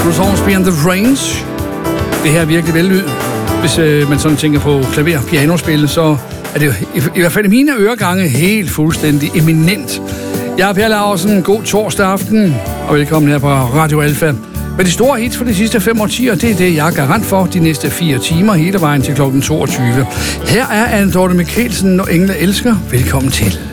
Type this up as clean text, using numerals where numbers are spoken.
Songs Beyond the Range. Det her er virkelig vellyd. Hvis man sådan tænker på klaver- og pianospil, så er det jo i hvert fald i mine øregange helt fuldstændig eminent. Jeg er Per Laursen. God torsdag aften, og velkommen her på Radio Alfa. Med de store hits for de sidste 5 årtier, det er det, jeg er garant for de næste 4 timer, hele vejen til kl. 22. Her er Anne Dorthe Michelsen, Når engle elsker. Velkommen til.